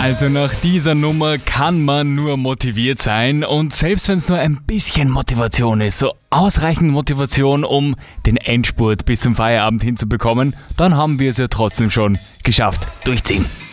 Also nach dieser Nummer kann man nur motiviert sein und selbst wenn es nur ein bisschen Motivation ist, so ausreichend Motivation, um den Endspurt bis zum Feierabend hinzubekommen, dann haben wir es ja trotzdem schon geschafft. Durchziehen!